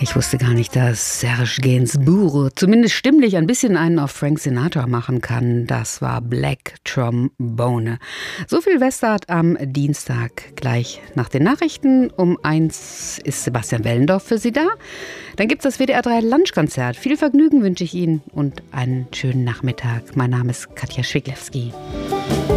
Ich wusste gar nicht, dass Serge Gainsbourg zumindest stimmlich ein bisschen einen auf Frank Sinatra machen kann. Das war Black Trombone. So viel Westart am Dienstag. Gleich nach den Nachrichten um 1 ist Sebastian Wellendorf für Sie da. Dann gibt es das WDR 3 Lunchkonzert. Viel Vergnügen wünsche ich Ihnen und einen schönen Nachmittag. Mein Name ist Katja Schwiglewski.